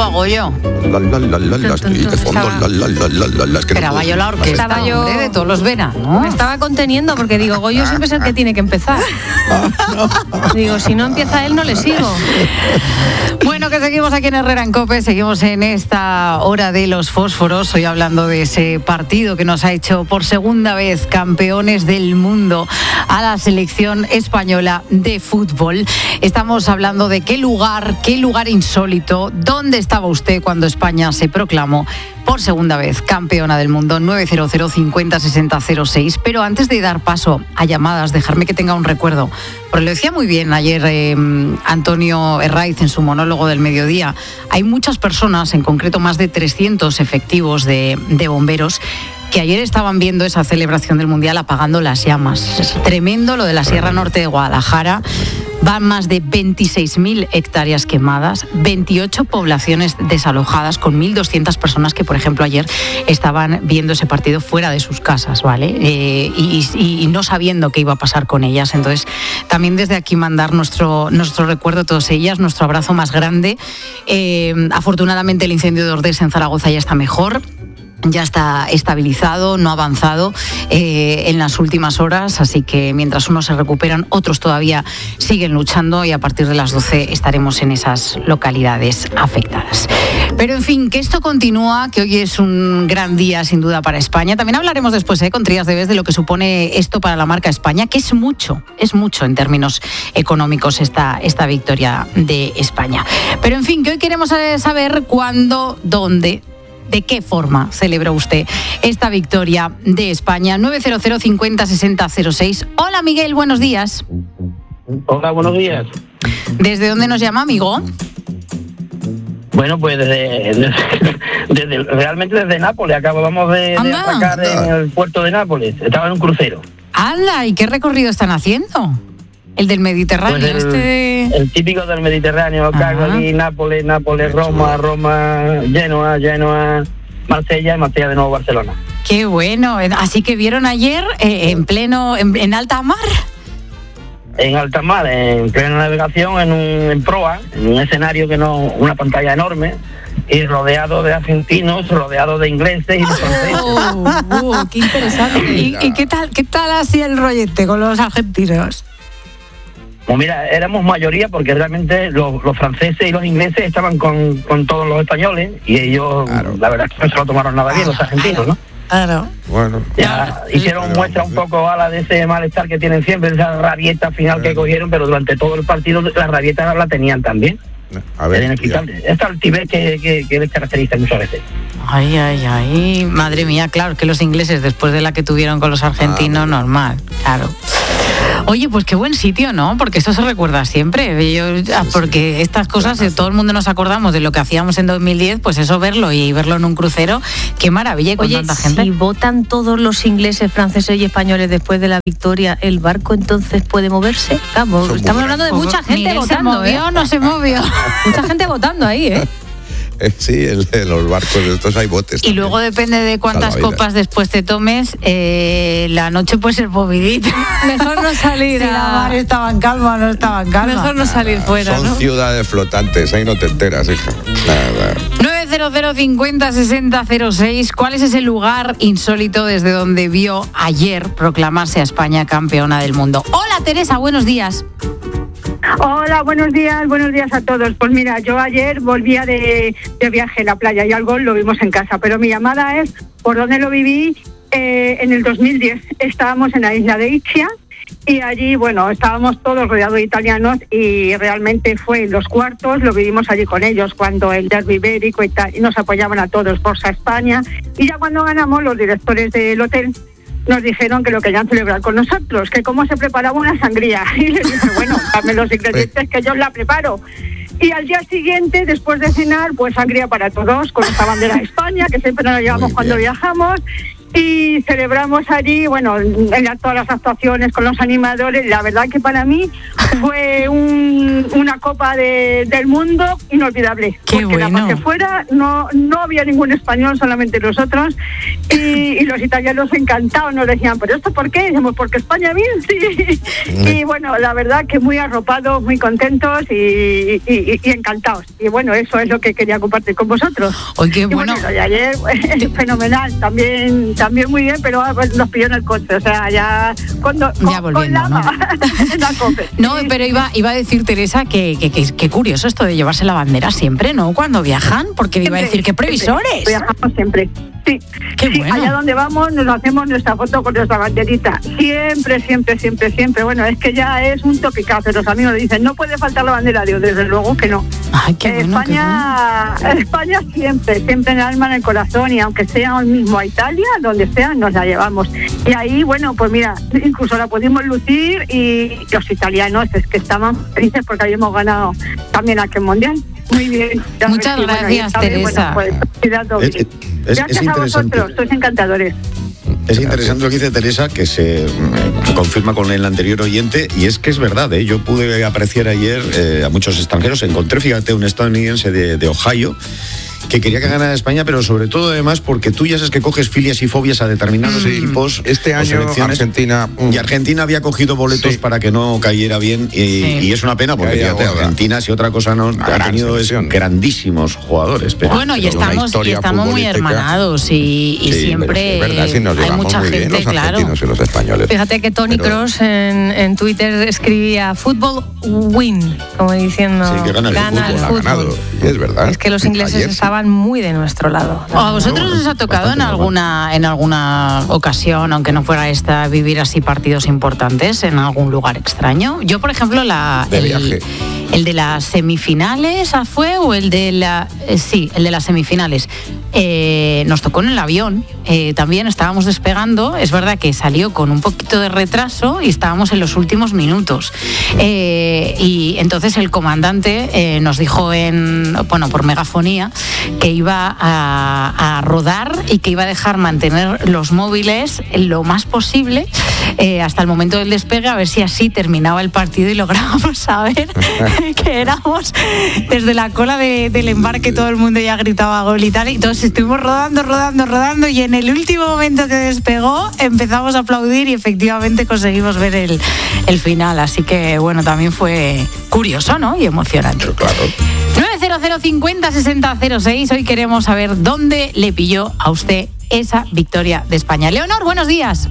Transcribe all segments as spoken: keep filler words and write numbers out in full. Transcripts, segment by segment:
a Goyo. La, la, la, la, la, y de fondo, la, la, la, la, la, la, es que Esperaba no puedo. yo la orquesta, Estaba yo- hombre, de todos los veranos, ¿no? Me estaba conteniendo porque digo, Goyo siempre es el que tiene que empezar. Digo, si no empieza él, no le sigo. Bueno, que seguimos aquí en Herrera en COPE, seguimos en esta hora de los fósforos, hoy hablando de ese partido que nos ha hecho por segunda vez campeones del mundo a la selección española de fútbol. Estamos hablando de qué lugar, qué lugar insólito, dónde estaba usted cuando España se proclamó por segunda vez campeona del mundo. Nueve cero cero cincuenta sesenta cero seis. Pero antes de dar paso a llamadas, dejarme que tenga un recuerdo, porque lo decía muy bien ayer eh, Antonio Herraiz en su monólogo del mediodía. Hay muchas personas, en concreto más de trescientos efectivos de, de bomberos, que ayer estaban viendo esa celebración del Mundial apagando las llamas. Es tremendo lo de la Sierra Norte de Guadalajara. Van más de veintiséis mil hectáreas quemadas, veintiocho poblaciones desalojadas, con mil doscientas personas que, por ejemplo, ayer estaban viendo ese partido fuera de sus casas, ¿vale? Eh, y, y, y no sabiendo qué iba a pasar con ellas. Entonces, también desde aquí mandar nuestro, nuestro recuerdo a todas ellas, nuestro abrazo más grande. Eh, afortunadamente, el incendio de Ordés en Zaragoza ya está mejor. Ya está estabilizado, no ha avanzado eh, en las últimas horas, así que mientras unos se recuperan, otros todavía siguen luchando y a partir de las doce estaremos en esas localidades afectadas. Pero en fin, que esto continúa, que hoy es un gran día sin duda para España. También hablaremos después eh, con Trías de Bes de lo que supone esto para la marca España, que es mucho, es mucho en términos económicos esta, esta victoria de España. Pero en fin, que hoy queremos saber cuándo, dónde, ¿de qué forma celebró usted esta victoria de España? Nueve cero cero cincuenta sesenta cero seis. Hola Miguel, buenos días. Hola, buenos días. ¿Desde dónde nos llama, amigo? Bueno, pues desde, desde, desde- realmente desde Nápoles. Acabamos de, de Anda. atracar en el puerto de Nápoles. Estaba en un crucero. ¡Hala! ¿Y qué recorrido están haciendo? El del Mediterráneo, Pues el, este de... el típico del Mediterráneo, Cagliari, Nápoles, Nápoles, Roma, Roma, Génova, Génova, Marsella y Marsella de nuevo Barcelona. ¡Qué bueno! Así que vieron ayer eh, en pleno, en, en alta mar. En alta mar, en plena navegación, en un en proa, en un escenario que no, una pantalla enorme, y rodeado de argentinos, rodeado de ingleses y de franceses. Oh, oh, ¡qué interesante! ¿Y, y qué tal, qué tal así el rollete con los argentinos? Pues mira, éramos mayoría porque realmente los, los franceses y los ingleses estaban con, con todos los españoles y ellos, Claro. la verdad es que no se lo tomaron nada bien, los argentinos, ¿no? Claro. Bueno, Ya hicieron Pero, muestra un poco a la de ese malestar que tienen siempre, esa rabieta final que cogieron, pero durante todo el partido la rabieta la tenían también. a Era ver, inexplicable. Esta altivez que, que, que les caracteriza muchas veces. Ay, ay, ay, madre mía, claro, que los ingleses después de la que tuvieron con los argentinos, Ah, normal, claro. Oye, pues qué buen sitio, ¿no? Porque eso se recuerda siempre. Yo, ah, porque estas cosas, si todo el mundo nos acordamos de lo que hacíamos en dos mil diez, pues eso verlo y verlo en un crucero, qué maravilla y con Oye, tanta gente. si votan todos los ingleses, franceses y españoles después de la victoria, ¿el barco entonces puede moverse? Vamos, Son estamos muy hablando de mucha gente Miguel, votando, ¿se movió ¿eh? o no se movió? Mucha gente votando ahí, ¿eh? eh, sí, el- en los barcos de estos hay botes. Y luego también. depende de cuántas Salvavidas. copas después te tomes, eh, la noche puede ser movidita. Mejor no salir Si la a... mar estaba en calma o no estaba en calma. Mejor no salir fuera, Son ¿no? ciudades flotantes, ahí no te enteras, hija. Nada. nueve cero cero cincuenta sesenta cero seis. ¿Cuál es ese lugar insólito desde donde vio ayer proclamarse a España campeona del mundo? Hola Teresa, buenos días. Hola, buenos días, buenos días a todos. Pues mira, yo ayer volvía de, de viaje a la playa y al gol lo vimos en casa, pero mi llamada es por dónde lo viví eh, en el dos mil diez. Estábamos en la isla de Ischia y allí, bueno, estábamos todos rodeados de italianos y realmente fue en los cuartos, lo vivimos allí con ellos cuando el derbi ibérico y tal, y nos apoyaban a todos, Forza España, y ya cuando ganamos los directores del hotel nos dijeron que lo querían celebrar con nosotros, que cómo se preparaba una sangría. Y les dije, bueno, dame los ingredientes que yo la preparo. Y al día siguiente, después de cenar, pues sangría para todos, con esta bandera de España, que siempre nos la llevamos Muy cuando bien. viajamos. y celebramos allí, bueno, en la, todas las actuaciones con los animadores. La verdad que para mí fue un, una Copa de, del Mundo inolvidable. Qué porque bueno. la parte fuera no, no había ningún español, solamente nosotros, y, y los italianos encantados nos decían, ¿pero esto por qué? Decimos, porque España bien, sí. Y bueno, la verdad que muy arropados, muy contentos y, y, y encantados. Y bueno, eso es lo que quería compartir con vosotros. Oye, qué Y bueno. bueno, y ayer fenomenal, también también muy bien, pero nos pilló en el coche, o sea, ya cuando Ya con, volviendo, con ¿no? lama, en la COPE. No, Sí, pero sí, iba, iba a decir, Teresa, que, que, que, que curioso esto de llevarse la bandera siempre, ¿no? Cuando viajan, porque iba a decir, qué previsores. Siempre, viajamos siempre. Sí, Qué sí, bueno. allá donde vamos nos hacemos nuestra foto con nuestra banderita. Siempre, siempre, siempre, siempre. Bueno, es que ya es un topicazo. Los amigos dicen, no puede faltar la bandera. Dios, desde luego que no. Ay, qué Eh, bueno, qué España, España siempre, siempre en el alma, en el corazón, y aunque sea hoy mismo a Italia, donde sea, nos la llevamos. Y ahí, bueno, pues mira, incluso la pudimos lucir y los italianos es que estaban felices porque habíamos ganado también aquel mundial. Muy bien. Ya Muchas ves, y bueno, gracias, y esta vez, Teresa. Bueno, pues, cuidado, Es- es- es Gracias a interesante. vosotros, sois encantadores. Es interesante lo que dice Teresa, que se mm, confirma con el anterior oyente, y es que es verdad, ¿eh? Yo pude apreciar ayer eh, a muchos extranjeros. Encontré, fíjate, un estadounidense de, de Ohio que quería que ganara España, pero sobre todo además porque tú ya sabes que coges filias y fobias a determinados Sí. equipos. Este o año selecciones. Argentina... mm, Y Argentina había cogido boletos Sí. para que no cayera bien, y, Sí. y es una pena porque Que haya fíjate, gorda. Argentina, si otra cosa no, Una ha gran tenido es selección. grandísimos jugadores. Pero, Bueno, y pero una estamos, y historia estamos muy futbolística. hermanados y, y Sí, siempre pero sí, es verdad, sí, nos hay llevamos mucha muy bien gente, los claro. argentinos y los españoles. Fíjate que Tony Pero- Cross en, en Twitter escribía fútbol win, como diciendo Sí, que gana el fútbol, el ha fútbol. ganado, y es verdad. Es que los ingleses Ayer sí. estaban muy de nuestro lado. ¿A vosotros No, os ha tocado en bastante alguna, en alguna ocasión, aunque no fuera esta, vivir así partidos importantes en algún lugar extraño? Yo, por ejemplo, la, De el, viaje. el de las semifinales, ¿ah, fue? ¿O el de la...? eh, sí, el de las semifinales. Eh, nos tocó en el avión. Eh, también estábamos despegando. Es verdad que salió con un poquito de retraso y estábamos en los últimos minutos. Eh, y entonces el comandante eh, nos dijo en, bueno, por megafonía, que iba a, a rodar y que iba a dejar mantener los móviles lo más posible eh, hasta el momento del despegue, a ver si así terminaba el partido y lográbamos saber que éramos desde la cola de- del embarque, todo el mundo ya gritaba gol y tal, y entonces estuvimos rodando, rodando, rodando, y en el último momento que despegó empezamos a aplaudir y efectivamente conseguimos ver el, el final, así que bueno, también fue curioso, ¿no? Y emocionante. Pero claro. nueve cero cero cincuenta sesenta cero seis. Hoy queremos saber dónde le pilló a usted esa victoria de España. Leonor, buenos días.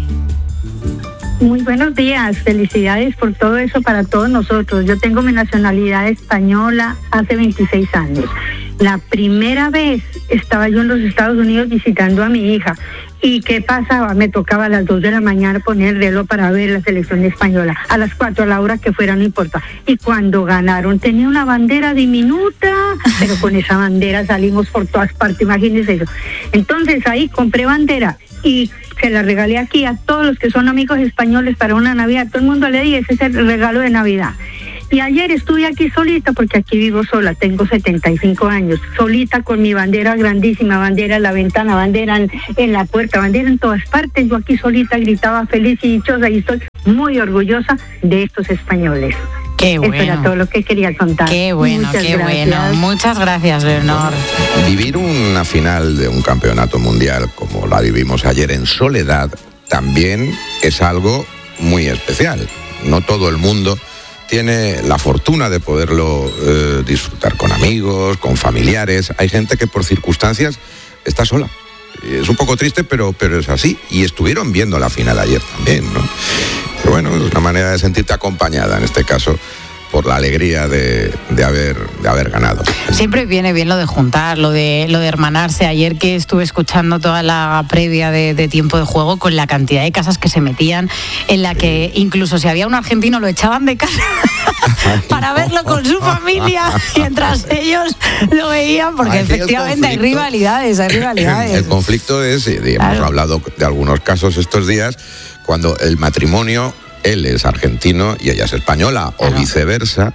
Muy buenos días, felicidades por todo eso para todos nosotros. Yo tengo mi nacionalidad española hace veintiséis años. La primera vez estaba yo en los Estados Unidos visitando a mi hija. ¿Y qué pasaba? Me tocaba a las dos de la mañana poner el reloj para ver la selección española. A las cuatro, a la hora que fuera, no importa. Y cuando ganaron, tenía una bandera diminuta, pero con esa bandera salimos por todas partes, imagínense eso. Entonces ahí compré bandera y se la regalé aquí a todos los que son amigos españoles para una Navidad. Todo el mundo le di, ese es el regalo de Navidad. Y ayer estuve aquí solita, porque aquí vivo sola, tengo setenta y cinco años, solita con mi bandera grandísima, bandera en la ventana, bandera en, en la puerta, bandera en todas partes. Yo aquí solita gritaba feliz y dichosa, y estoy muy orgullosa de estos españoles. Qué Eso era bueno. todo lo que quería contar. Qué bueno, Muchas qué gracias. bueno. Muchas gracias, Leonor. Vivir una final de un campeonato mundial como la vivimos ayer en soledad también es algo muy especial. No todo el mundo tiene la fortuna de poderlo eh, disfrutar con amigos, con familiares. Hay gente que por circunstancias está sola. Es un poco triste, pero, pero es así. Y estuvieron viendo la final ayer también, ¿no? Pero bueno, es una manera de sentirte acompañada, en este caso, por la alegría de, de, haber, de haber ganado. Siempre viene bien lo de juntar, lo de lo de hermanarse. Ayer que estuve escuchando toda la previa de, de tiempo de juego, con la cantidad de casas que se metían, en la que incluso si había un argentino lo echaban de casa para verlo con su familia, mientras ellos lo veían, porque Aquí el efectivamente hay conflicto- rivalidades, hay rivalidades. El conflicto es, y hemos Claro. hablado de algunos casos estos días, cuando el matrimonio, él es argentino y ella es española, Claro. o viceversa,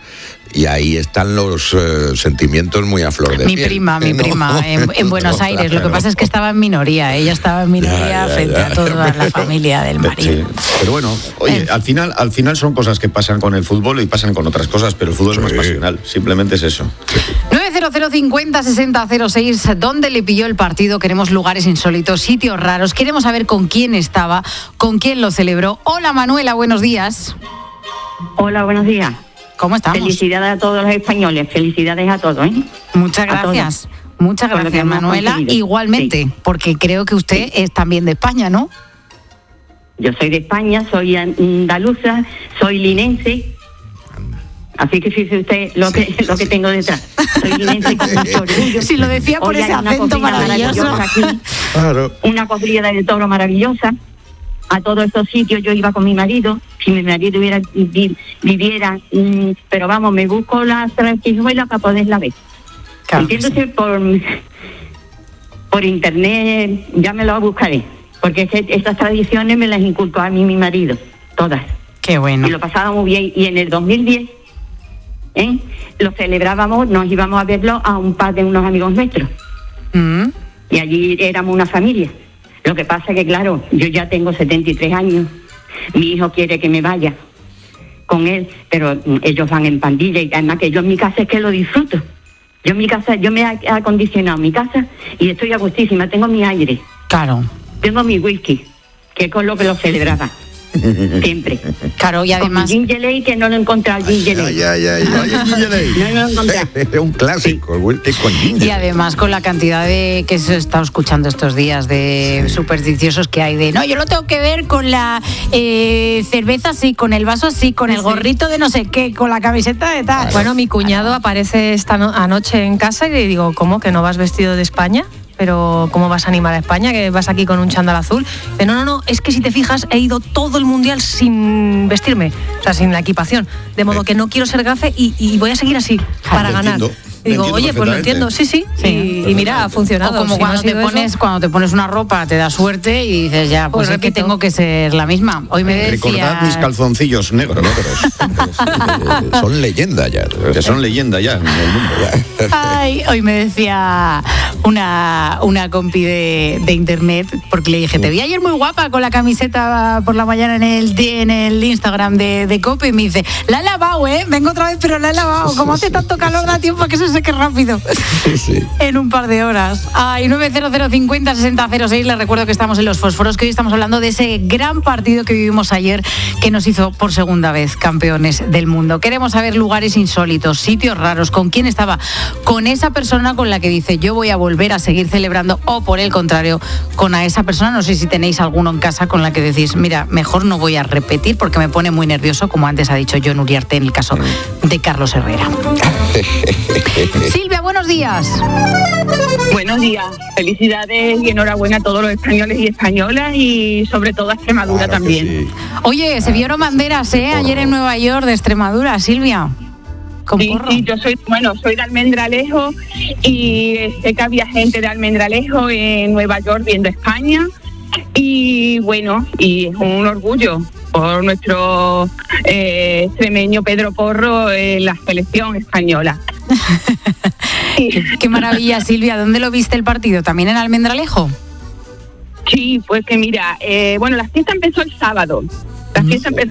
y ahí están los eh, sentimientos muy a flor de mi piel. prima, mi ¿no? prima, en, en Buenos No, Aires. claro. Lo que pasa es que estaba en minoría. Ella estaba en minoría Ya, ya, frente ya. a toda la familia del marido. Sí, pero bueno, oye, En al final, al final son cosas que pasan con el fútbol y pasan con otras cosas, pero el fútbol es más Sí. pasional, simplemente es eso. nueve cero cero cincuenta sesenta cero seis. ¿Dónde le pilló el partido? Queremos lugares insólitos, sitios raros. Queremos saber con quién estaba, con quién lo celebró. Hola Manuela, buenos días. Hola, buenos días. ¿Cómo estamos? Felicidades a todos los españoles, felicidades a todos, ¿eh? Muchas a gracias. Muchas por lo que gracias, hemos Manuela. conseguido. Igualmente, Sí. porque creo que usted es también de España, ¿no? Yo soy de España, soy andaluza, soy linense. Así que fíjese usted lo que lo que tengo detrás. Soy linense con mucho orgullo. Si lo decía por Hoy ese hay una acento cocina maravilloso. maravillosa aquí, Claro. una corrida de toro maravillosa. A todos estos sitios yo iba con mi marido. Si mi marido hubiera, vi, viviera, mm, pero vamos, me busco las tranquiluelas para poderla ver. Claro que Entiéndose por, por internet, ya me lo buscaré. Porque es que estas tradiciones me las inculcó a mí mi marido, todas. Qué bueno. Y lo pasaba muy bien. Y en el dos mil diez, ¿eh? lo celebrábamos, nos íbamos a verlo a un par de unos amigos nuestros. Mm. Y allí éramos una familia. Lo que pasa es que, claro, yo ya tengo setenta y tres años. Mi hijo quiere que me vaya con él, pero mm, ellos van en pandilla. Y además que yo en mi casa es que lo disfruto. Yo en mi casa, yo me he acondicionado mi casa y estoy a gustísima. Tengo mi aire, Claro. tengo mi whisky, que es con lo que lo celebraba. Siempre. Claro, y además... Con mi ginger ale, que no lo he encontrado, ginger ale. Ay, ay, ay, ay. No lo he encontrado. Es un clásico, el whisky con ginger. Y además con la cantidad de que se está escuchando estos días de supersticiosos que hay de no, yo lo tengo que ver con la eh, cerveza así, con el vaso así, con el Sí. gorrito de no sé qué, con la camiseta de tal. Bueno, mi cuñado aparece esta no- anoche en casa y le digo, ¿cómo? ¿Que no vas vestido de España? Pero ¿cómo vas a animar a España? Que vas aquí con un chándal azul. Dice, no, no, no, es que si te fijas he ido todo el mundial sin vestirme, o sea, sin la equipación. De modo que no quiero ser gafe y, y voy a seguir así para Lo ganar. entiendo, Y digo, lo entiendo oye, pues lo perfectamente. entiendo, sí, sí. Sí. Y, y mira, ha funcionado. O como Si no cuando ha te sido pones eso- cuando te pones una ropa, te da suerte y dices ya, pues, Pues es que repito. tengo que ser la misma. Hoy me decía... Recordad mis calzoncillos negros, Eh, Son leyenda ya. que son leyenda ya en el mundo. Ay, hoy me decía una, una compi de, de internet, porque le dije, te vi ayer muy guapa con la camiseta por la mañana en el, en el Instagram de, de Cope, y me dice, la he lavado, ¿eh? Vengo otra vez, pero la he lavado. Como hace tanto calor, da tiempo a que se seque rápido. Sí. En un par de horas. Ay, nueve cero cero cincuenta sesenta cero seis. Les recuerdo que estamos en Los Fósforos, que hoy estamos hablando de ese gran partido que vivimos ayer, que nos hizo por segunda vez campeones del mundo. Queremos saber lugares insólitos, sitios raros, con quién estaba, con esa persona con la que dice yo voy a volver a seguir celebrando, o por el contrario, con a esa persona, no sé si tenéis alguno en casa con la que decís, mira, mejor no voy a repetir porque me pone muy nervioso, como antes ha dicho John Uriarte en el caso de Carlos Herrera. Silvia, buenos días. Buenos días, felicidades y enhorabuena a todos los españoles y españolas y sobre todo a Extremadura Claro que también. sí. Oye, se vieron banderas, ¿eh? Ayer en Nueva York de Extremadura, Silvia. Con Sí, porro. sí, yo soy, bueno, soy de Almendralejo y sé que había gente de Almendralejo en Nueva York viendo España y bueno, y es un orgullo por nuestro eh, extremeño Pedro Porro en la selección española. Qué, qué maravilla, Silvia. ¿Dónde lo viste el partido? ¿También en Almendralejo? Sí, pues que mira, eh, bueno, la fiesta empezó el sábado. La fiesta empezó